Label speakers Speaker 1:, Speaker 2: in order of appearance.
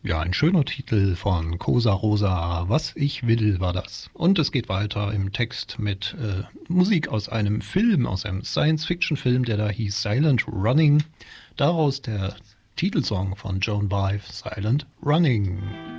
Speaker 1: Ja, ein schöner Titel von Cosa Rosa, Was ich will, war das. Und es geht weiter im Text mit Musik aus einem Film, aus einem Science-Fiction-Film, der da hieß Silent Running. Daraus der Titelsong von Joan Baez, Silent Running.